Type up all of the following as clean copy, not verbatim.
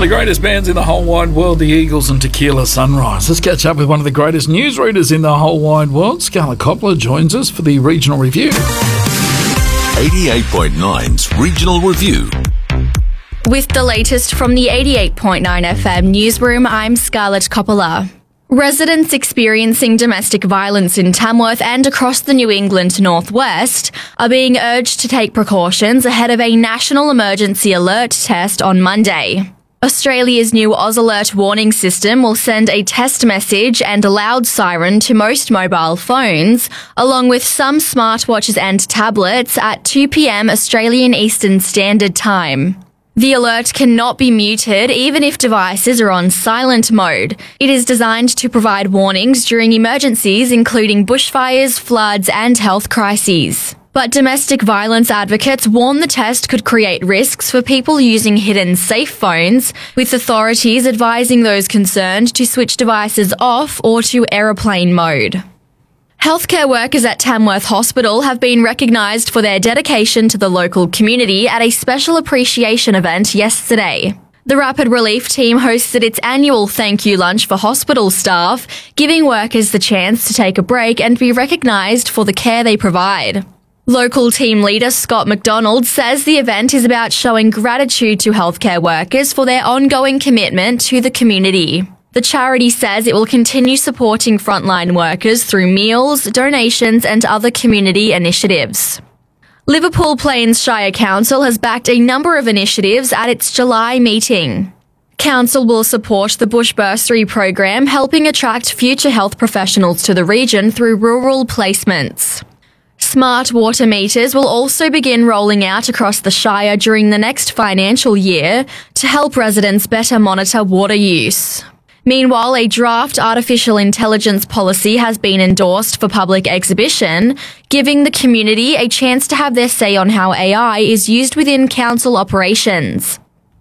the greatest bands in the whole wide world, the Eagles and Tequila Sunrise. Let's catch up with one of the greatest newsreaders in the whole wide world. Scarlett Coppola joins us for the Regional Review. 88.9's Regional Review. With the latest from the 88.9 FM newsroom, I'm Scarlett Coppola. Residents experiencing domestic violence in Tamworth and across the New England Northwest are being urged to take precautions ahead of a national emergency alert test on Monday. Australia's new Oz Alert warning system will send a test message and a loud siren to most mobile phones, along with some smartwatches and tablets at 2 p.m. Australian Eastern Standard Time. The alert cannot be muted even if devices are on silent mode. It is designed to provide warnings during emergencies including bushfires, floods and health crises. But domestic violence advocates warn the test could create risks for people using hidden safe phones, with authorities advising those concerned to switch devices off or to aeroplane mode. Healthcare workers at Tamworth Hospital have been recognised for their dedication to the local community at a special appreciation event yesterday. The Rapid Relief team hosted its annual thank you lunch for hospital staff, giving workers the chance to take a break and be recognised for the care they provide. Local team leader Scott McDonald says the event is about showing gratitude to healthcare workers for their ongoing commitment to the community. The charity says it will continue supporting frontline workers through meals, donations and other community initiatives. Liverpool Plains Shire Council has backed a number of initiatives at its July meeting. Council will support the Bush Bursary program, helping attract future health professionals to the region through rural placements. Smart water meters will also begin rolling out across the Shire during the next financial year to help residents better monitor water use. Meanwhile, a draft artificial intelligence policy has been endorsed for public exhibition, giving the community a chance to have their say on how AI is used within council operations.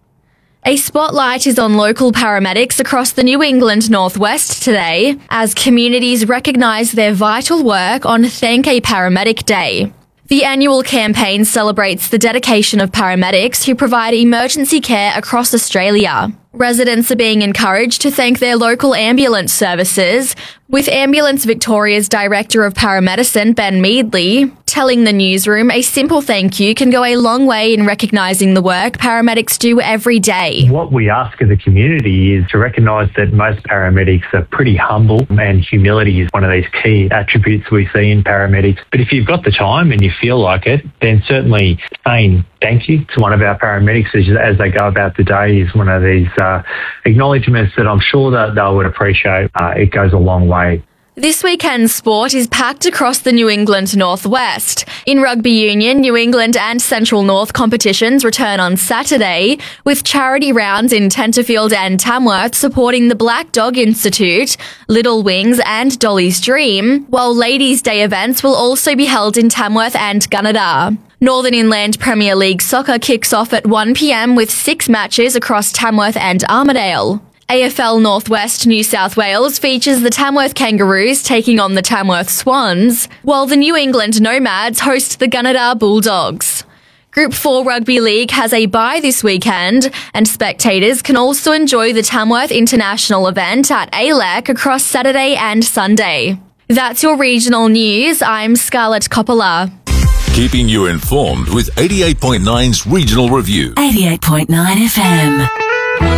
A spotlight is on local paramedics across the New England Northwest today, as communities recognise their vital work on Thank a Paramedic Day. The annual campaign celebrates the dedication of paramedics who provide emergency care across Australia. Residents are being encouraged to thank their local ambulance services, with Ambulance Victoria's Director of Paramedicine, Ben Meadley, telling the newsroom a simple thank you can go a long way in recognising the work paramedics do every day. What we ask of the community is to recognise that most paramedics are pretty humble, and humility is one of these key attributes we see in paramedics. But if you've got the time and you feel like it, then certainly saying thank you to one of our paramedics as they go about the day is one of these acknowledgements that I'm sure that they would appreciate. It goes a long way. This weekend's sport is packed across the New England Northwest. In rugby union, New England and Central North competitions return on Saturday, with charity rounds in Tenterfield and Tamworth supporting the Black Dog Institute, Little Wings and Dolly's Dream, while Ladies' Day events will also be held in Tamworth and Gunnedah. Northern Inland Premier League Soccer kicks off at 1 p.m. with 6 matches across Tamworth and Armidale. AFL Northwest New South Wales features the Tamworth Kangaroos taking on the Tamworth Swans, while the New England Nomads host the Gunnedah Bulldogs. Group 4 Rugby League has a bye this weekend, and spectators can also enjoy the Tamworth International event at ALEC across Saturday and Sunday. That's your regional news. I'm Scarlett Coppola. Keeping you informed with 88.9's Regional Review. 88.9 FM.